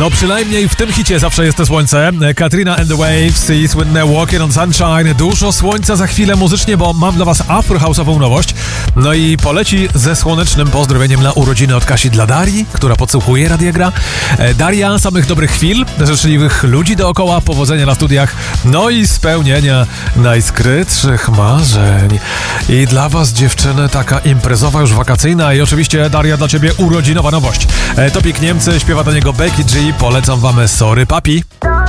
No przynajmniej w tym hicie zawsze jest to słońce. Katrina and the Waves i słynne Walking on Sunshine. Dużo słońca za chwilę muzycznie, bo mam dla was afro-house'ową nowość. No i poleci ze słonecznym pozdrowieniem na urodziny od Kasi dla Darii, która podsłuchuje Radia Gra. Daria, samych dobrych chwil, życzliwych ludzi dookoła, powodzenia na studiach, no i spełnienia najskrytszych marzeń. I dla was, dziewczyny, taka imprezowa, już wakacyjna i oczywiście, Daria, dla ciebie urodzinowa nowość. Topik Niemcy, śpiewa do niego Becky G. Polecam wam Sorry Papi.